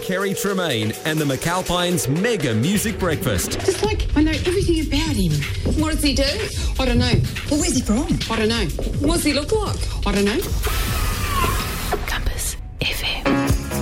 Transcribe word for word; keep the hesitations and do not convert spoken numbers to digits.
Kerry Tremaine and the McAlpines Mega Music Breakfast. Just like I know everything about him. What does he do? I don't know. Well, where's he from? I don't know. What does he look like? I don't know.